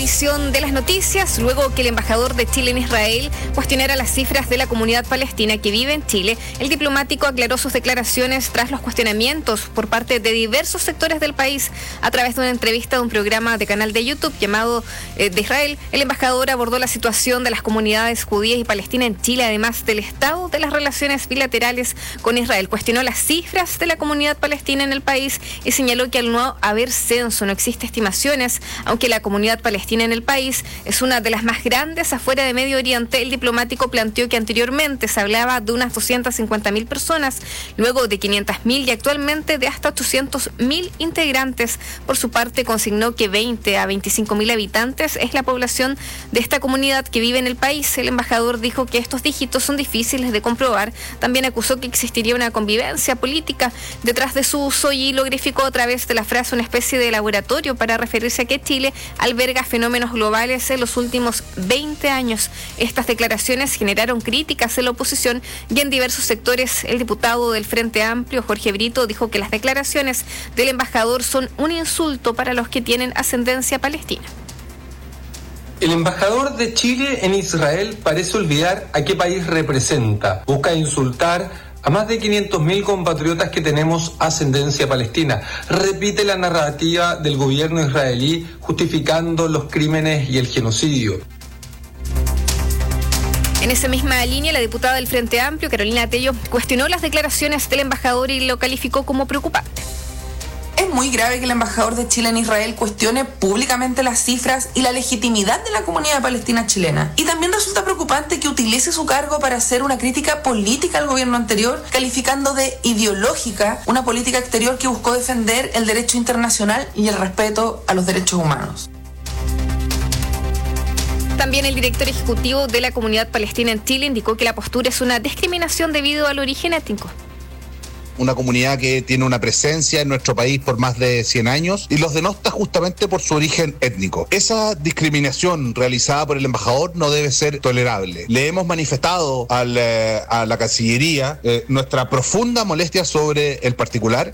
De las noticias, luego que el embajador de Chile en Israel cuestionara las cifras de la comunidad palestina que vive en Chile, el diplomático aclaró sus declaraciones tras los cuestionamientos por parte de diversos sectores del país. A través de una entrevista de un programa de canal de YouTube llamado de Israel, el embajador abordó la situación de las comunidades judías y palestinas en Chile, además del estado de las relaciones bilaterales con Israel. Cuestionó las cifras de la comunidad palestina en el país y señaló que al no haber censo no existe estimaciones, aunque la comunidad palestina en el país es una de las más grandes afuera de Medio Oriente. El diplomático planteó que anteriormente se hablaba de unas 250.000 personas, luego de 500.000 y actualmente de hasta 800.000 integrantes. Por su parte, consignó que 20 a 25.000 habitantes es la población de esta comunidad que vive en el país. El embajador dijo que estos dígitos son difíciles de comprobar. También acusó que existiría una convivencia política detrás de su uso y lo graficó a través de la frase una especie de laboratorio para referirse a que Chile alberga fenómenos globales en los últimos 20 años. Estas declaraciones generaron críticas en la oposición y en diversos sectores. El diputado del Frente Amplio, Jorge Brito, dijo que las declaraciones del embajador son un insulto para los que tienen ascendencia palestina. El embajador de Chile en Israel parece olvidar a qué país representa. Busca insultar a más de 500.000 compatriotas que tenemos ascendencia palestina. Repite la narrativa del gobierno israelí justificando los crímenes y el genocidio. En esa misma línea, la diputada del Frente Amplio, Carolina Tello, cuestionó las declaraciones del embajador y lo calificó como preocupante. Es muy grave que el embajador de Chile en Israel cuestione públicamente las cifras y la legitimidad de la comunidad palestina chilena. Y también resulta preocupante que utilice su cargo para hacer una crítica política al gobierno anterior, calificando de ideológica una política exterior que buscó defender el derecho internacional y el respeto a los derechos humanos. También el director ejecutivo de la comunidad palestina en Chile indicó que la postura es una discriminación debido al origen étnico. Una comunidad que tiene una presencia en nuestro país por más de 100 años y los denota justamente por su origen étnico. Esa discriminación realizada por el embajador no debe ser tolerable. Le hemos manifestado a la Cancillería nuestra profunda molestia sobre el particular.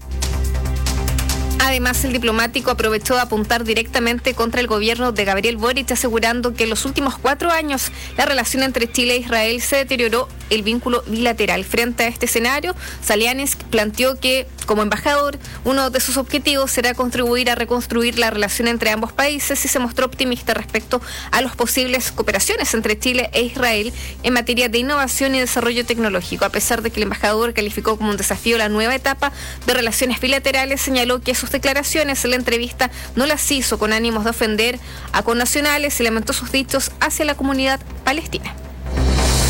Además, el diplomático aprovechó de apuntar directamente contra el gobierno de Gabriel Boric, asegurando que en los últimos 4 años la relación entre Chile e Israel se deterioró el vínculo bilateral. Frente a este escenario, Salianis planteó que, como embajador, uno de sus objetivos será contribuir a reconstruir la relación entre ambos países y se mostró optimista respecto a las posibles cooperaciones entre Chile e Israel en materia de innovación y desarrollo tecnológico. A pesar de que el embajador calificó como un desafío la nueva etapa de relaciones bilaterales, señaló que sus declaraciones en la entrevista no las hizo con ánimos de ofender a connacionales y lamentó sus dichos hacia la comunidad palestina.